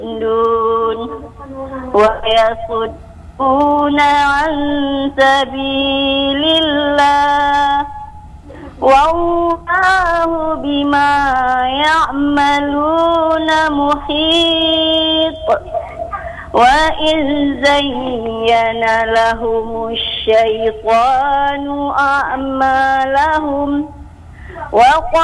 ويصدون عن سبيل الله والله بما يعملون محيط. وإذ زين لهم الشيطان أعمالهم